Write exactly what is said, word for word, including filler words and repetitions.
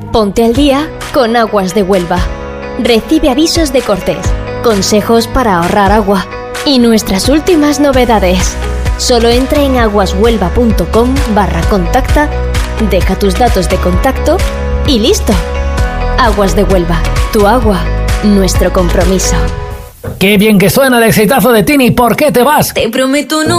Ponte al día con Aguas de Huelva. Recibe avisos de cortes, consejos para ahorrar agua y nuestras últimas novedades. Solo entra en aguashuelva.com barra contacta, deja tus datos de contacto y listo. Aguas de Huelva, tu agua, nuestro compromiso. Qué bien que suena el exitazo de Tini, ¿por qué te vas? Te prometo no